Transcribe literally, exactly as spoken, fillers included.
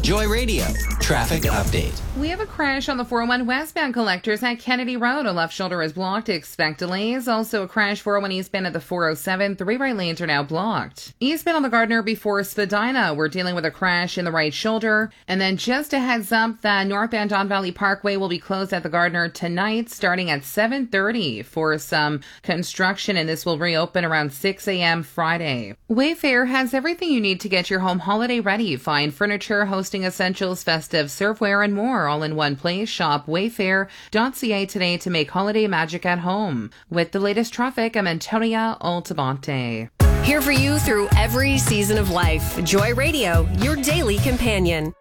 Joy Radio, traffic update. We have a crash on the four oh one westbound collectors at Kennedy Road. A left shoulder is blocked. Expect delays. Also a crash four oh one eastbound at the four oh seven. Three right lanes are now blocked. Eastbound on the Gardner before Spadina, we're dealing with a crash in the right shoulder. And then just a heads up, the northbound Don Valley Parkway will be closed at the Gardner tonight starting at seven thirty for some construction, and this will reopen around six a.m. Friday. Wayfair has everything you need to get your home holiday ready. Fine furniture, hosting essentials, festive serveware, and more all in one place. Shop wayfair dot c a today to make holiday magic at home. With the latest traffic, I'm Antonia Altabante. Here for you through every season of life. Joy Radio, your daily companion.